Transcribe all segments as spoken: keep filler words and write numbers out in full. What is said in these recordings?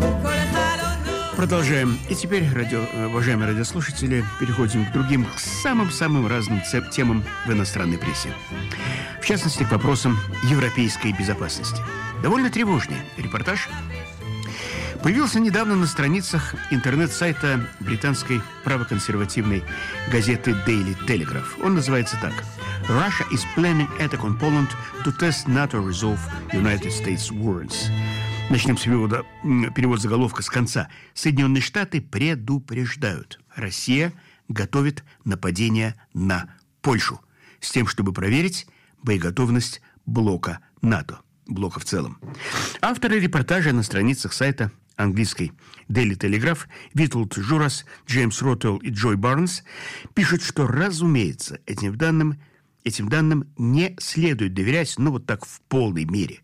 Продолжаем. И теперь, радио, уважаемые радиослушатели, переходим к другим, к самым-самым разным темам в иностранной прессе. В частности, к вопросам европейской безопасности. Довольно тревожный репортаж появился недавно на страницах интернет-сайта британской правоконсервативной газеты Daily Telegraph. Он называется так: «Russia is planning attack on Poland to test NATO resolve United States warns». Начнем с перевода, перевод заголовка с конца. Соединенные Штаты предупреждают: Россия готовит нападение на Польшу с тем, чтобы проверить боеготовность блока НАТО, блока в целом. Авторы репортажа на страницах сайта английской Daily Telegraph Витолд Журас, Джеймс Ротвелл и Джой Барнс пишут, что, разумеется, этим данным, этим данным не следует доверять, ну, вот так в полной мере,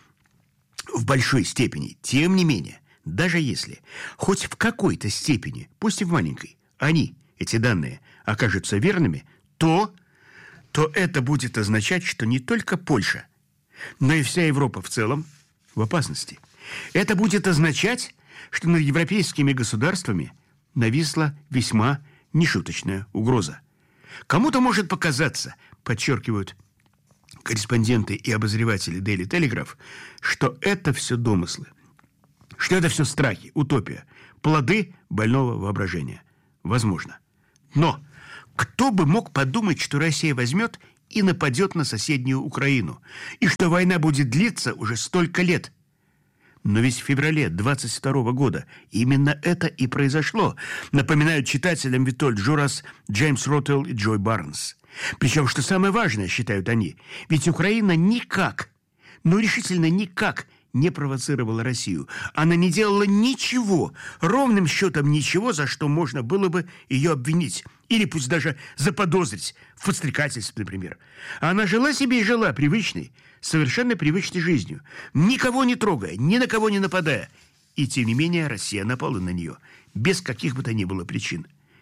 в большой степени. Тем не менее, даже если хоть в какой-то степени, пусть и в маленькой, они, эти данные, окажутся верными, то, то это будет означать, что не только Польша, но и вся Европа в целом в опасности. Это будет означать, что над европейскими государствами нависла весьма нешуточная угроза. Кому-то может показаться, подчеркивают корреспонденты и обозреватели Daily Telegraph, что это все домыслы, что это все страхи, утопия, плоды больного воображения. Возможно. Но кто бы мог подумать, что Россия возьмет и нападет на соседнюю Украину, и что война будет длиться уже столько лет? Но ведь в феврале двадцать второго года именно это и произошло, напоминают читателям Витольд Журас, Джеймс Ротвелл и Джой Барнс. Причем, что самое важное, считают они, ведь Украина никак, ну решительно никак не провоцировала Россию. Она не делала ничего, ровным счетом ничего, за что можно было бы ее обвинить. Или пусть даже заподозрить в подстрекательстве, например. Она жила себе и жила привычной, совершенно привычной жизнью, никого не трогая, ни на кого не нападая. И тем не менее Россия напала на нее, без каких бы то ни было причин.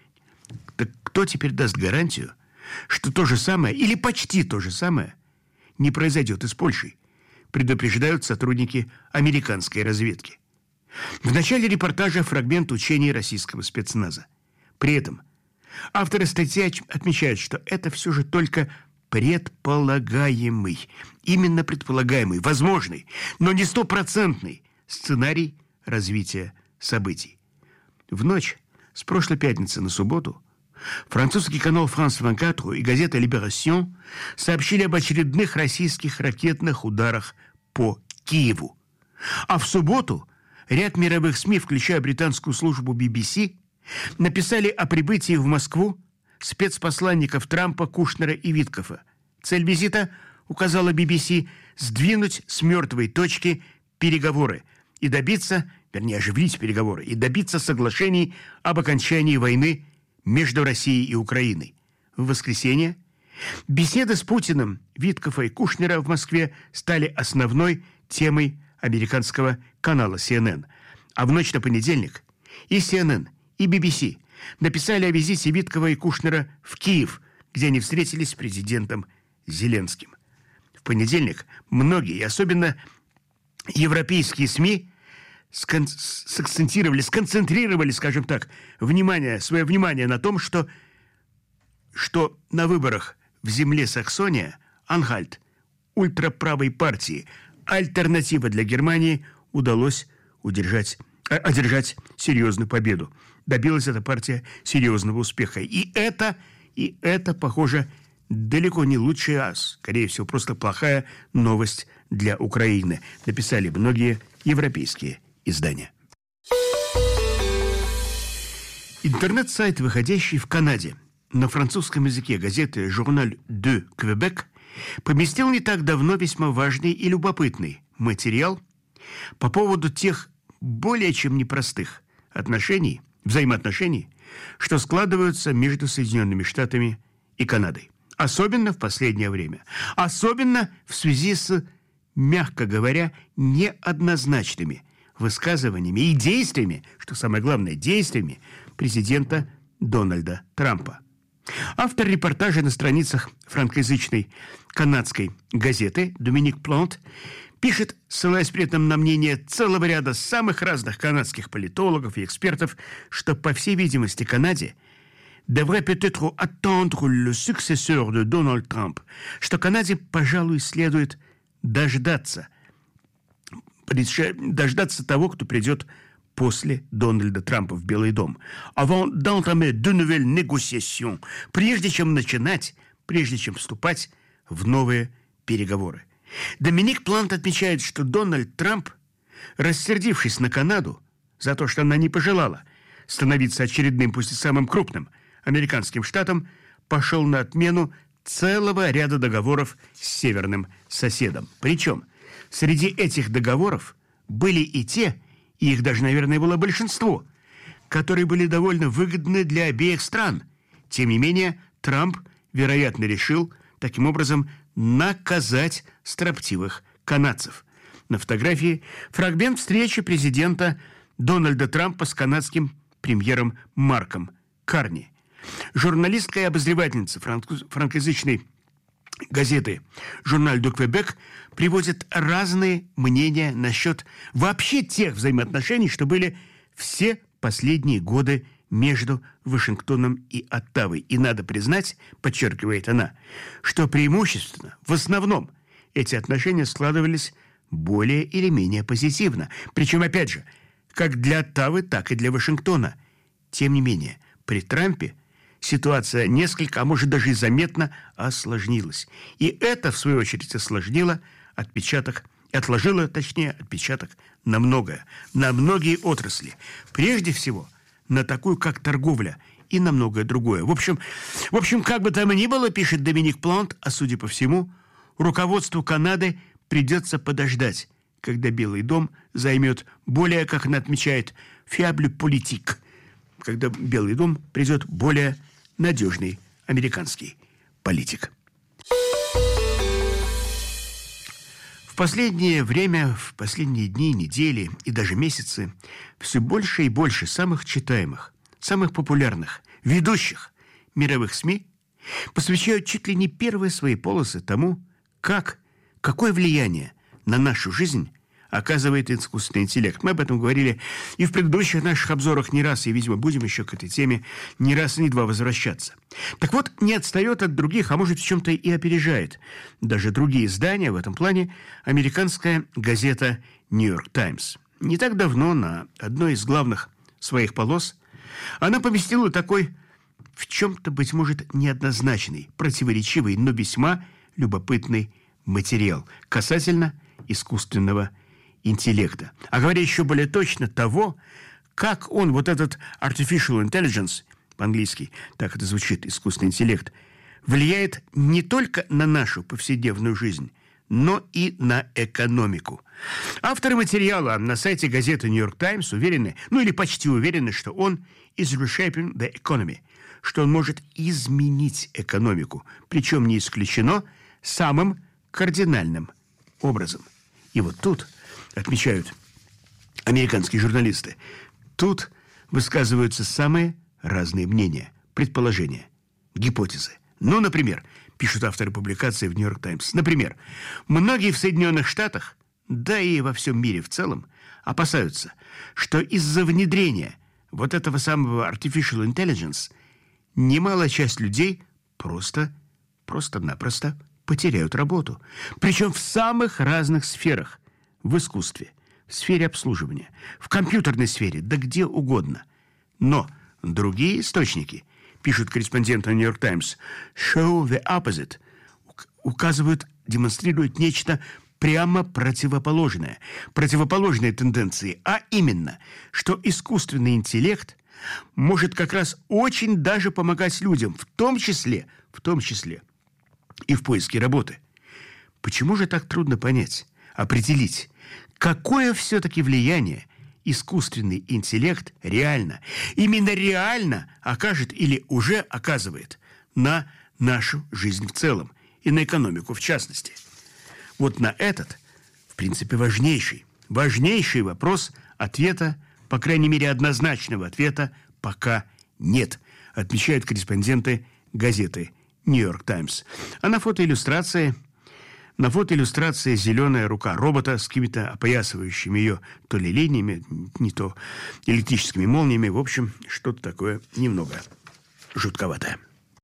Так кто теперь даст гарантию, что то же самое, или почти то же самое, не произойдет и с Польшей, предупреждают сотрудники американской разведки. В начале репортажа фрагмент учений российского спецназа. При этом авторы статьи отмечают, что это все же только предполагаемый, именно предполагаемый, возможный, но не стопроцентный сценарий развития событий. В ночь с прошлой пятницы на субботу французский канал «Франс двадцать четыре» и газета «Libération» сообщили об очередных российских ракетных ударах по Киеву. А в субботу ряд мировых СМИ, включая британскую службу би би си, написали о прибытии в Москву спецпосланников Трампа, Кушнера и Виткофа. Цель визита, указала би би си, сдвинуть с мертвой точки переговоры и добиться, вернее, оживить переговоры и добиться соглашений об окончании войны между Россией и Украиной. В воскресенье беседы с Путиным, Виткофа и Кушнера в Москве стали основной темой американского канала си эн эн. А в ночь на понедельник и си эн эн, и би би си написали о визите Виткова и Кушнера в Киев, где они встретились с президентом Зеленским. В понедельник многие, особенно европейские СМИ, скон- сконцентрировали, сконцентрировали, скажем так, внимание, свое внимание на том, что, что на выборах в земле Саксония Анхальт, ультраправой партии, альтернатива для Германии, удалось удержать, одержать серьезную победу. Добилась эта партия серьезного успеха. И это, и это, похоже, далеко не лучшая, а, скорее всего, просто плохая новость для Украины, написали многие европейские издания. Интернет-сайт, выходящий в Канаде на французском языке, газеты «Journal de Québec», поместил не так давно весьма важный и любопытный материал по поводу тех более чем непростых отношений, взаимоотношений, что складываются между Соединенными Штатами и Канадой. Особенно в последнее время. Особенно в связи с, мягко говоря, неоднозначными высказываниями и действиями, что самое главное, действиями президента Дональда Трампа. Автор репортажа на страницах франкоязычной канадской газеты Доминик Плант Пишет, ссылаясь при этом на мнение целого ряда самых разных канадских политологов и экспертов, что, по всей видимости, Канаде devrait peut-être attendre le successeur de Donald Trump, что Канаде, пожалуй, следует дождаться, дождаться того, кто придет после Дональда Трампа в Белый дом. Avant d'entamer de nouvelles négociations, прежде чем начинать, прежде чем вступать в новые переговоры. Доминик Плант отмечает, что Дональд Трамп, рассердившись на Канаду за то, что она не пожелала становиться очередным, пусть и самым крупным американским штатом, пошел на отмену целого ряда договоров с северным соседом. Причем среди этих договоров были и те, и их даже, наверное, было большинство, которые были довольно выгодны для обеих стран. Тем не менее, Трамп, вероятно, решил таким образом наказать строптивых канадцев. На фотографии фрагмент встречи президента Дональда Трампа с канадским премьером Марком Карни. Журналистка и обозревательница франкоязычной газеты «Журналь du Québec» приводит разные мнения насчет вообще тех взаимоотношений, что были все последние годы между Вашингтоном и Оттавой. И надо признать, подчеркивает она, что преимущественно, в основном, эти отношения складывались более или менее позитивно. Причем, опять же, как для Оттавы, так и для Вашингтона. Тем не менее, при Трампе ситуация несколько, а может даже и заметно осложнилась. И это, в свою очередь, осложнило отпечаток, отложило, точнее, отпечаток на многое, на многие отрасли. Прежде всего, на такую, как торговля, и на многое другое. В общем, в общем, как бы там ни было, пишет Доминик Плант, а судя по всему, руководству Канады придется подождать, когда Белый дом займет более, как она отмечает, fiable politique, когда Белый дом придет более надежный американский политик. В последнее время, в последние дни, недели и даже месяцы все больше и больше самых читаемых, самых популярных, ведущих мировых СМИ посвящают чуть ли не первые свои полосы тому, как, какое влияние на нашу жизнь оказывает искусственный интеллект. Мы об этом говорили и в предыдущих наших обзорах не раз, и, видимо, будем еще к этой теме не раз и не два возвращаться. Так вот, не отстает от других, а может, в чем-то и опережает даже другие издания в этом плане американская газета «Нью-Йорк Таймс». Не так давно на одной из главных своих полос она поместила такой, в чем-то, быть может, неоднозначный, противоречивый, но весьма любопытный материал касательно искусственного интеллекта. А говоря еще более точно, того, как он, вот этот artificial intelligence, по-английски, так это звучит, искусственный интеллект, влияет не только на нашу повседневную жизнь, но и на экономику. Авторы материала на сайте газеты «Нью-Йорк Таймс» уверены, ну или почти уверены, что он is reshaping the economy, что он может изменить экономику, причем не исключено самым кардинальным образом. И вот тут, отмечают американские журналисты, тут высказываются самые разные мнения, предположения, гипотезы. Ну, например, пишут авторы публикации в «Нью-Йорк Таймс», например, многие в Соединенных Штатах, да и во всем мире в целом, опасаются, что из-за внедрения вот этого самого artificial intelligence немалая часть людей просто, просто-напросто потеряют работу. Причем в самых разных сферах. В искусстве, в сфере обслуживания, в компьютерной сфере, да где угодно. Но другие источники, пишут корреспонденты «Нью-Йорк Таймс», show the opposite, указывают, демонстрируют нечто прямо противоположное, противоположные тенденции, а именно, что искусственный интеллект может как раз очень даже помогать людям, в том числе, в том числе и в поиске работы. Почему же так трудно понять, определить, какое все-таки влияние искусственный интеллект реально, именно реально окажет или уже оказывает на нашу жизнь в целом и на экономику в частности? Вот на этот, в принципе, важнейший, важнейший вопрос ответа, по крайней мере, однозначного ответа пока нет, отмечают корреспонденты газеты «Нью-Йорк Таймс». А на фотоиллюстрации На фото иллюстрация зеленая рука робота с какими-то опоясывающими ее то ли линиями, не то электрическими молниями. В общем, что-то такое немного жутковатое.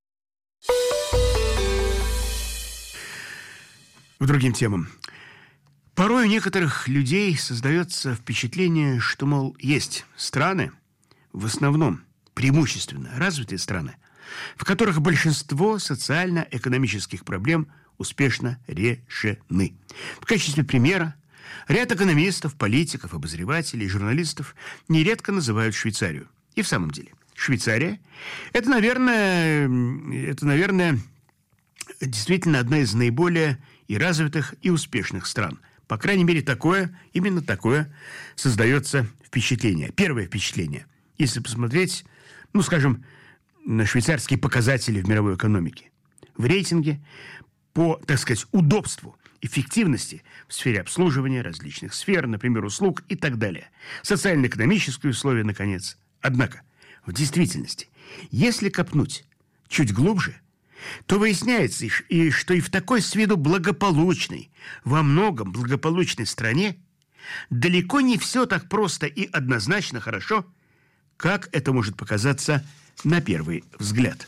К другим темам. Порой у некоторых людей создается впечатление, что, мол, есть страны, в основном преимущественно развитые страны, в которых большинство социально-экономических проблем успешно решены. В качестве примера ряд экономистов, политиков, обозревателей, журналистов нередко называют Швейцарию. И в самом деле, Швейцария – это, наверное, это, наверное, действительно одна из наиболее и развитых, и успешных стран. По крайней мере, такое, именно такое создается впечатление. Первое впечатление. Если посмотреть, ну, скажем, на швейцарские показатели в мировой экономике. В рейтинге по, так сказать, удобству, эффективности в сфере обслуживания различных сфер, например, услуг и так далее. Социально-экономические условия, наконец. Однако, в действительности, если копнуть чуть глубже, то выясняется, и что и в такой с виду благополучной, во многом благополучной стране далеко не все так просто и однозначно хорошо, как это может показаться на первый взгляд.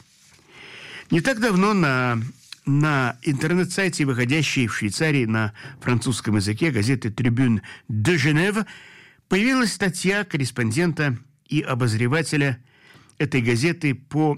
Не так давно на, на интернет-сайте, выходящей в Швейцарии на французском языке, газеты «Tribune de Genève», появилась статья корреспондента и обозревателя этой газеты по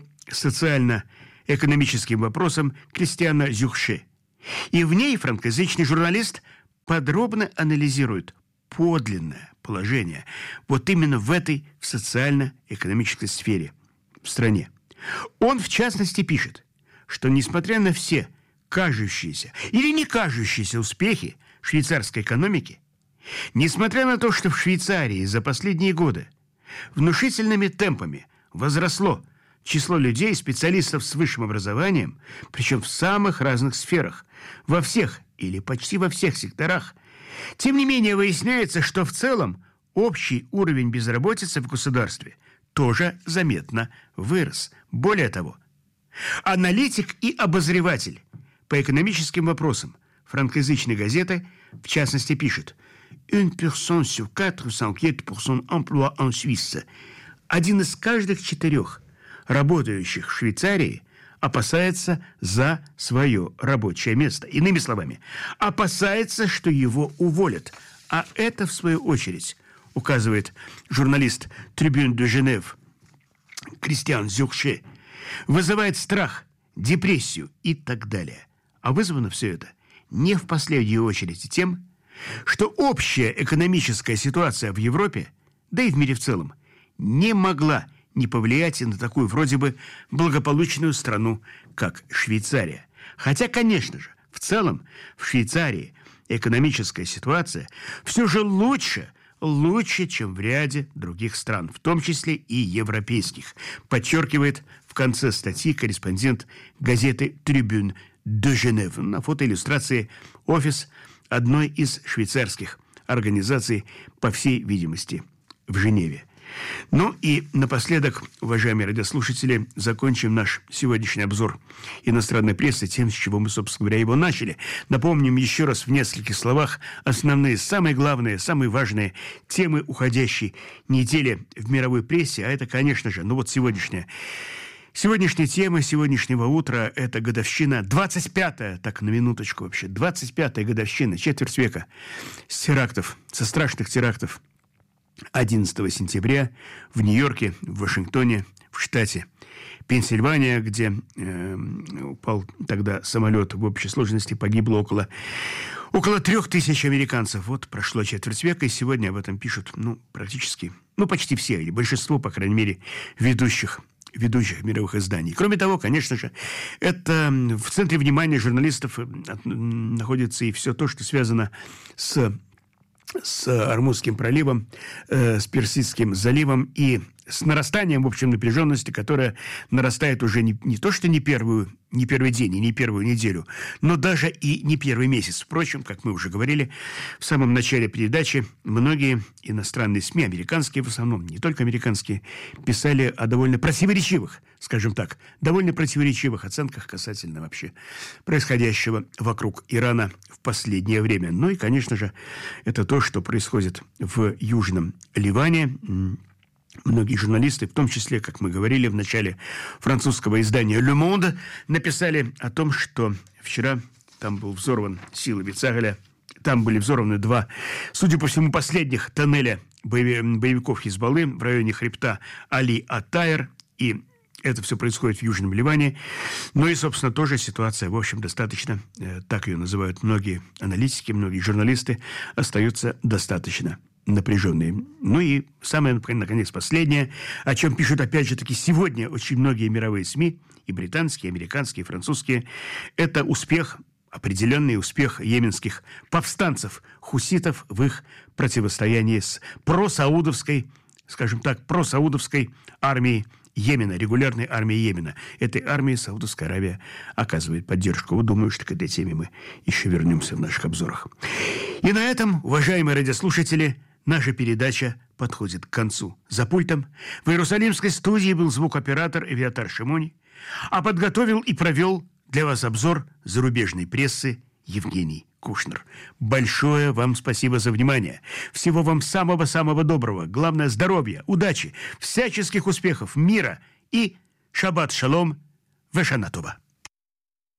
социально-экономическим вопросам Кристиана Зюрше. И в ней франкоязычный журналист подробно анализирует подлинное положение вот именно в этой в социально-экономической сфере в стране. Он, в частности, пишет, что несмотря на все кажущиеся или не кажущиеся успехи швейцарской экономики, несмотря на то, что в Швейцарии за последние годы внушительными темпами возросло число людей, специалистов с высшим образованием, причем в самых разных сферах, во всех или почти во всех секторах, тем не менее выясняется, что в целом общий уровень безработицы в государстве тоже заметно вырос. Более того, аналитик и обозреватель по экономическим вопросам франкоязычной газеты, в частности, пишет: «Une personne sur quatre s'inquiète pour son emploi en Suisse». Один из каждых четырех работающих в Швейцарии опасается за свое рабочее место. Иными словами, опасается, что его уволят. А это, в свою очередь, указывает журналист Tribune de Genève Кристиан Зюрше, вызывает страх, депрессию и так далее. А вызвано все это не в последнюю очередь тем, что общая экономическая ситуация в Европе, да и в мире в целом, не могла не повлиять и на такую вроде бы благополучную страну, как Швейцария. Хотя, конечно же, в целом в Швейцарии экономическая ситуация все же лучше, лучше, чем в ряде других стран, в том числе и европейских, подчеркивает в конце статьи корреспондент газеты «Tribune de Genève». На фотоиллюстрации офис одной из швейцарских организаций, по всей видимости, в Женеве. Ну и напоследок, уважаемые радиослушатели, закончим наш сегодняшний обзор иностранной прессы тем, с чего мы, собственно говоря, его начали. Напомним еще раз в нескольких словах основные, самые главные, самые важные темы уходящей недели в мировой прессе. А это, конечно же, ну вот сегодняшняя. Сегодняшняя тема сегодняшнего утра – это годовщина, двадцать пятая, так на минуточку вообще, двадцать пятая годовщина, четверть века с терактов, со страшных терактов одиннадцатого сентября в Нью-Йорке, в Вашингтоне, в штате Пенсильвания, где э, упал тогда самолет. В общей сложности погибло около, около трех тысяч американцев. Вот прошло четверть века, и сегодня об этом пишут, ну, практически, ну, почти все, или большинство, по крайней мере, ведущих ведущих мировых изданий. Кроме того, конечно же, это в центре внимания журналистов находится и все то, что связано с с Ормузским проливом, э, с Персидским заливом и с нарастанием, в общем, напряженности, которая нарастает уже не, не то, что не первую, не первый день и не первую неделю, но даже и не первый месяц. Впрочем, как мы уже говорили в самом начале передачи, многие иностранные СМИ, американские в основном, не только американские, писали о довольно противоречивых, скажем так, довольно противоречивых оценках касательно вообще происходящего вокруг Ирана в последнее время. Ну и, конечно же, это то, что происходит в Южном Ливане. Многие журналисты, в том числе, как мы говорили в начале, французского издания «Le Monde», написали о том, что вчера там был взорван силами Цагаля, там были взорваны два, судя по всему, последних тоннеля боевиков Хизбаллы в районе хребта Али-Атайр, и это все происходит в Южном Ливане. Ну и, собственно, тоже ситуация, в общем, достаточно, э, так ее называют многие аналитики, многие журналисты, остается достаточно напряженные. Ну и самое, наконец, последнее, о чем пишут, опять же таки, сегодня очень многие мировые СМИ, и британские, и американские, и французские, это успех, определенный успех йеменских повстанцев, хуситов в их противостоянии с просаудовской, скажем так, просаудовской армией Йемена, регулярной армией Йемена. Этой армии Саудовская Аравия оказывает поддержку. Вот думаю, что к этой теме мы еще вернемся в наших обзорах. И на этом, уважаемые радиослушатели, наша передача подходит к концу. За пультом в Иерусалимской студии был звукооператор Эвиатар Шимони, а подготовил и провел для вас обзор зарубежной прессы Евгений Кушнер. Большое вам спасибо за внимание. Всего вам самого-самого доброго. Главное, здоровья, удачи, всяческих успехов, мира и шаббат шалом, вешана това.